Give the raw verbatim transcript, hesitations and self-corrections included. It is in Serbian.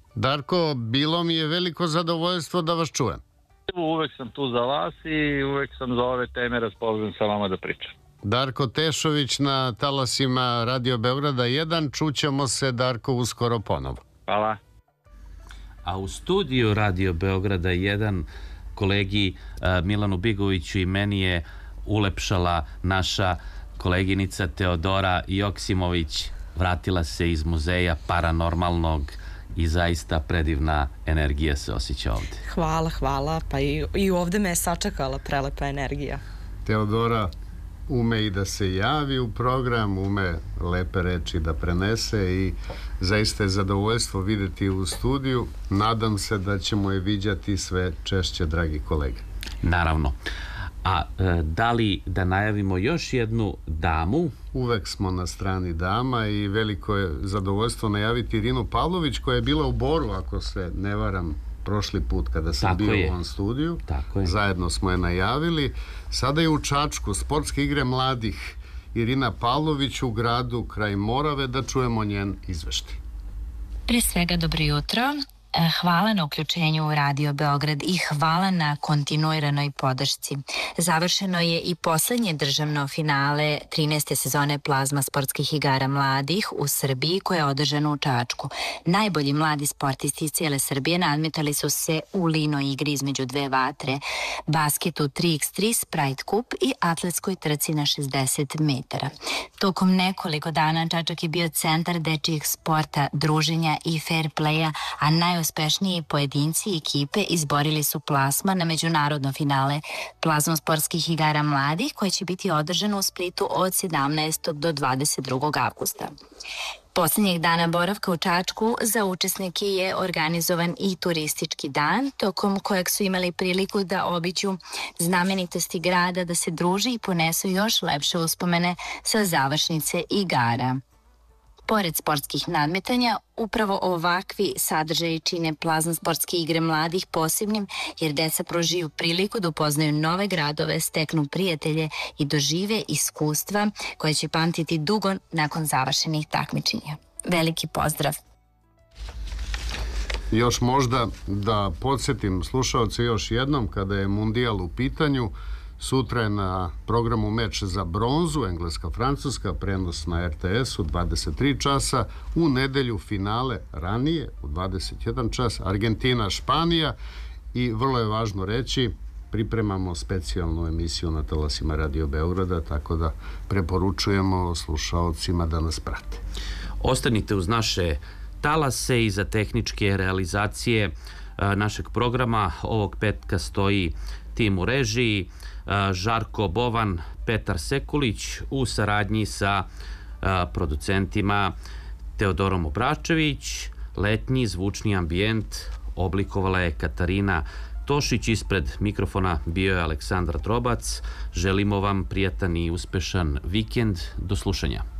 Darko, bilo mi je veliko zadovoljstvo da vas čujem. Uvek sam tu za vas i uvek sam za ove teme raspoložen sa vama da pričam. Darko Tešović na talasima Radio Beograda jedan. Čućemo se, Darko, uskoro ponovo. Hvala. A u studiju Radio Beograda jedan kolegi Milanu Bigoviću i meni je ulepšala naša koleginica Teodora Joksimović. Vratila se iz muzeja paranormalnog i zaista predivna energija se osjeća ovde. Hvala, hvala. Pa i, i ovde me je sačekala prelepa energija. Teodora ume i da se javi u program, ume lepe reči da prenese i zaista je zadovoljstvo videti u studiju. Nadam se da ćemo je viđati sve češće, dragi kolege. Naravno. A e, da li da najavimo još jednu damu? Uvek smo na strani dama i veliko je zadovoljstvo najaviti Irinu Pavlović, koja je bila u Boru, ako se ne varam, prošli put kada sam bio u ovom studiju. Tako je. Zajedno smo je najavili. Sada je u Čačku, sportske igre mladih. Irina Pavlović u gradu kraj Morave, da čujemo njen izveštaj. Pre svega, dobro jutro. Hvala na uključenju u Radio Beograd i hvala na kontinuiranoj podršci. Završeno je i poslednje državno finale trinaeste sezone Plazma sportskih igara mladih u Srbiji, koje je održano u Čačku. Najbolji mladi sportisti iz cijele Srbije nadmetali su se u lino igri između dve vatre, basketu tri iks tri, Sprite kup i atletskoj trci na šezdeset metara. Tokom nekoliko dana Čačak je bio centar dečijeg sporta, druženja i fair playa, a naj Najuspešniji pojedinci i ekipe izborili su plasman na međunarodno finale Plazma sportskih igara mladih, koje će biti održano u Splitu od sedamnaestog do dvadeset drugog avgusta. Poslednjeg dana boravka u Čačku za učesnike je organizovan i turistički dan, tokom kojeg su imali priliku da obiđu znamenitosti grada, da se druže i ponesu još lepše uspomene sa završnice igara. Pored sportskih nadmetanja, upravo ovakvi sadržaji čine Plazma sportske igre mladih posebnim, jer deca prožiju priliku da upoznaju nove gradove, steknu prijatelje i dožive iskustva koje će pamtiti dugo nakon završenih takmičenja. Veliki pozdrav! Još možda da podsjetim slušaoce još jednom, kada je Mundijal u pitanju, sutra je na programu meč za bronzu, Engleska-Francuska, prenos na er te es u dvadeset tri časa, u nedelju finale ranije u dvadeset jedan čas, Argentina-Španija i vrlo je važno reći, pripremamo specijalnu emisiju na talasima Radio Beograda, tako da preporučujemo slušaocima da nas prate. Ostanite uz naše talase i za tehničke realizacije našeg programa. Ovog petka stoji tim u režiji, Žarko Bovan, Petar Sekulić, u saradnji sa producentima Teodorom Obračević. Letnji zvučni ambijent oblikovala je Katarina Tošić, ispred mikrofona bio je Aleksandar Drobac. Želimo vam prijatan i uspešan vikend. Do slušanja.